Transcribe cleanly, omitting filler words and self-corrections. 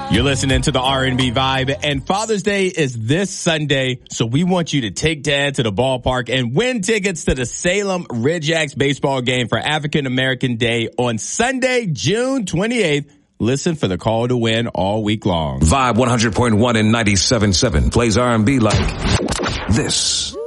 You're listening to the R&B Vibe, and Father's Day is this Sunday, so we want you to take Dad to the ballpark and win tickets to the Salem Ridgeax baseball game for African American Day on Sunday, June 28th. Listen for the call to win all week long. Vibe 100.1 and 97.7 plays R&B like this.